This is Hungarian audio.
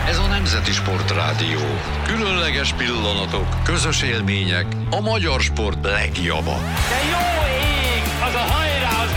Ez a Nemzeti Sportrádió. Különleges pillanatok, közös élmények, a magyar sport legjava. De jó ég, az a hajrá!